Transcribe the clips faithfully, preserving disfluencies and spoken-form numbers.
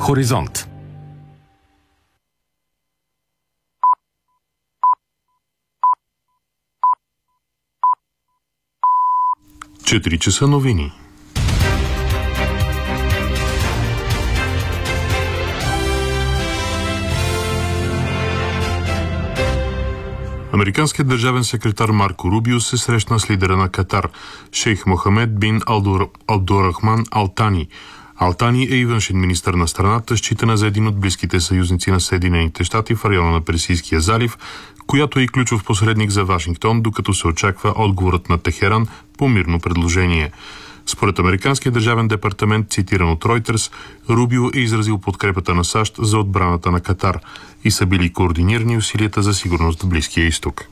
Хоризонт. четири часа новини. Американският държавен секретар Марко Рубио се срещна с лидера на Катар, шейх Мохамед бин Абдурахман Ал Тани. Ал Тани е и външен министър на страната, считана за един от близките съюзници на Съединените щати в района на Персийския залив, която е и ключов посредник за Вашингтон, докато се очаква отговорът на Техеран по мирно предложение. Според Американския държавен департамент, цитиран от Ройтерс, Рубио е изразил подкрепата на САЩ за отбраната на Катар и са били координирани усилията за сигурност в Близкия изток.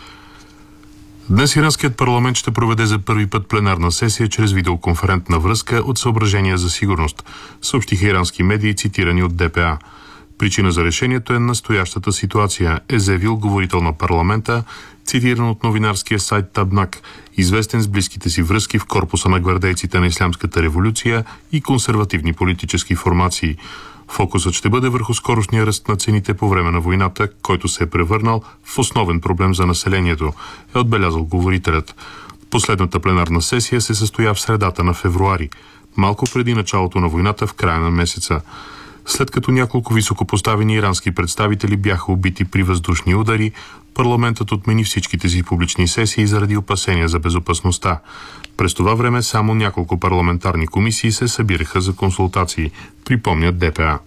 Днес иранският парламент ще проведе за първи път пленарна сесия чрез видеоконферентна връзка от съображения за сигурност, съобщиха ирански медии, цитирани от Д П А. Причина за решението е настоящата ситуация, е заявил говорител на парламента, цитиран от новинарския сайт Табнак, известен с близките си връзки в корпуса на гвардейците на Ислямската революция и консервативни политически формации. Фокусът ще бъде върху скорошния ръст на цените по време на войната, който се е превърнал в основен проблем за населението, е отбелязал говорителят. Последната пленарна сесия се състоя в средата на февруари, малко преди началото на войната в края на месеца. След като няколко високопоставени ирански представители бяха убити при въздушни удари, парламентът отмени всичките си публични сесии заради опасения за безопасността. През това време само няколко парламентарни комисии се събираха за консултации, припомнят Д П А.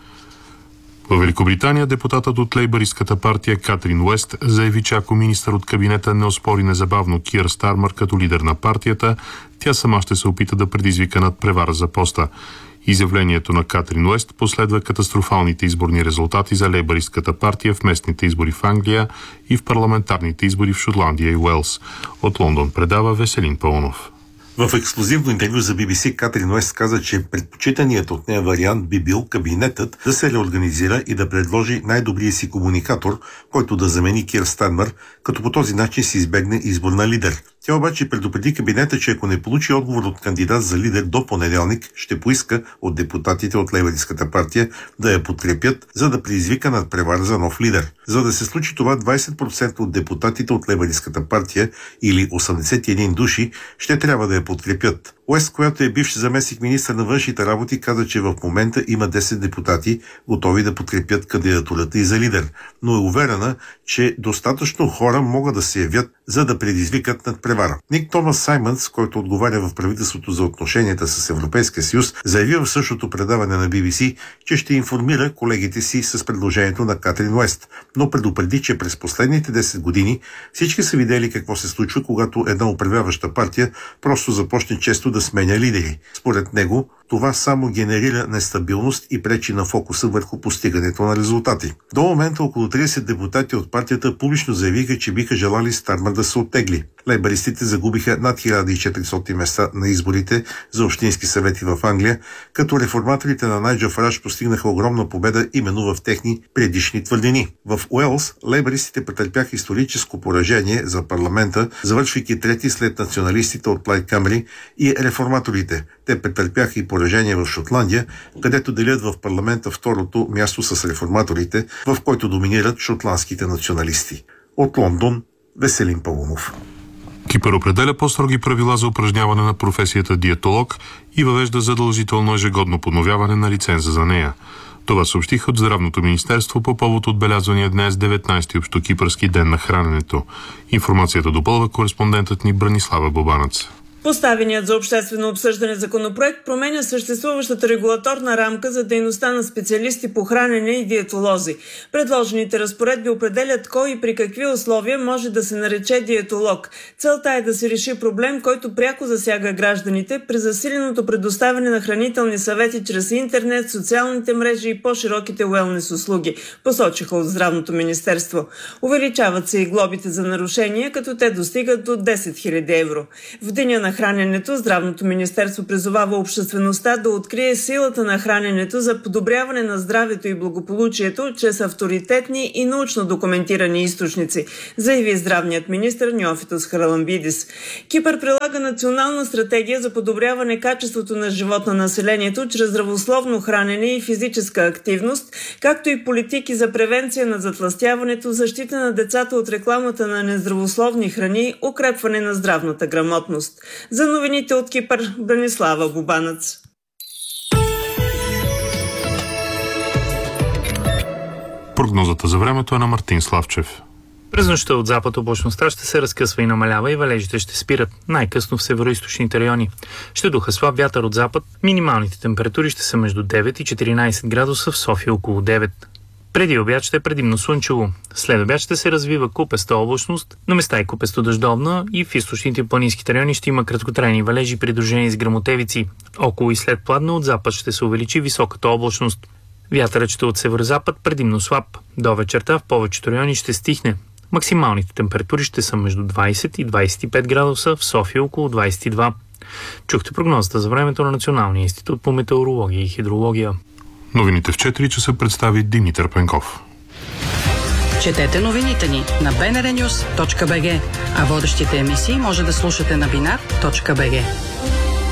В Великобритания депутатът от лейбъристската партия Катрин Уест заяви, че ако министър от кабинета не оспори незабавно Кир Стармър като лидер на партията, тя сама ще се опита да предизвика надпревара за поста. Изявлението на Катрин Уест последва катастрофалните изборни резултати за лейбъристската партия в местните избори в Англия и в парламентарните избори в Шотландия и Уелс. От Лондон предава Веселин Паунов. В ексклузивно интервю за Би Би Си Катрин Уест каза, че предпочитаният от нея вариант би бил кабинетът да се реорганизира и да предложи най-добрия си комуникатор, който да замени Кир Стармър, като по този начин се избегне избор на лидер. Тя обаче предупреди кабинета, че ако не получи отговор от кандидат за лидер до понеделник, ще поиска от депутатите от лейбъристската партия да я подкрепят, за да предизвика надпревара за нов лидер. За да се случи това, двайсет процента от депутатите от лейбъристската партия или осемдесет и един души ще трябва да я подкрепят. Уест, която е бивш заместник министър на външните работи, каза, че в момента има десет депутати, готови да подкрепят кандидатурата и за лидер, но е уверена, че достатъчно хора могат да се явят, за да предизвикат надпревара. Ник Томас Саймънс, който отговаря в правителството за отношенията с Европейския съюз, заяви в същото предаване на Би Би Си, че ще информира колегите си с предложението на Катрин Уест, но предупреди, че през последните десет години всички са видели какво се случва, когато една управляваща партия просто започне често да сменя лидери. Според него, това само генерира нестабилност и пречи на фокуса върху постигането на резултати. До момента около трийсет депутати от партията публично заявиха, че биха желали Стармър да се оттегли. Лейбъристите загубиха над хиляда и четиристотин места на изборите за общински съвети в Англия, като реформаторите на Найджел Фараж постигнаха огромна победа именно в техни предишни твърдини. В Уелс лейбъристите претърпяха историческо поражение за парламента, завършвайки трети след националистите от Плайд Камери и реформаторите. Те претърпяха и поражение в Шотландия, където делят в парламента второто място с реформаторите, в който доминират шотландските националисти. От Лондон, Веселин Паунов. Кипър определя по-строги правила за упражняване на професията диетолог и въвежда задължително ежегодно подновяване на лиценза за нея. Това съобщиха от Здравното министерство по повод отбелязвания днес деветнайсети общокипърски ден на храненето. Информацията допълва кореспондентът ни Бранислава Бобанец. Поставеният за обществено обсъждане законопроект променя съществуващата регулаторна рамка за дейността на специалисти по хранене и диетолози. Предложените разпоредби определят кой и при какви условия може да се нарече диетолог. Целта е да се реши проблем, който пряко засяга гражданите при засиленото предоставяне на хранителни съвети чрез интернет, социалните мрежи и по-широките уелнес услуги, посочиха от Здравното министерство. Увеличават се и глобите за нарушения, като те достигат до десет хиляди евро. В деня на храненето, Здравното министерство призовава обществеността да открие силата на храненето за подобряване на здравето и благополучието чрез авторитетни и научно документирани източници, заяви здравният министър Неофитос Хараламбидис. Кипър прилага национална стратегия за подобряване качеството на живот на населението чрез здравословно хранене и физическа активност, както и политики за превенция на затлъстяването, защита на децата от рекламата на нездравословни храни, укрепване на здравната грамотност. За новините от Кипър, Бранислава Бубанец. Прогнозата за времето е на Мартин Славчев. През нощта от запад облачността ще се разкъсва и намалява и валежите ще спират, най-късно в североизточните райони. Ще духа слаб вятър от запад, минималните температури ще са между девет и четиринайсет градуса, в София около девет. Преди обяд ще е предимно слънчево. След обяд ще се развива купеста облачност, на места и купесто дъждовна и в източните и планинските райони ще има краткотрайни валежи, придружени с гръмотевици. Около и след пладне от запад ще се увеличи високата облачност. Вятърът ще от северозапад предимно слаб. До вечерта в повечето райони ще стихне. Максималните температури ще са между двайсет и двайсет и пет градуса, в София около двайсет и два. Чухте прогнозата за времето на Националния институт по метеорология и хидрология. Новините в четири часа представи Димитър Пенков. Четете новините ни на би ен ар нюс точка би джи, а водещите емисии може да слушате на бинар точка би джи.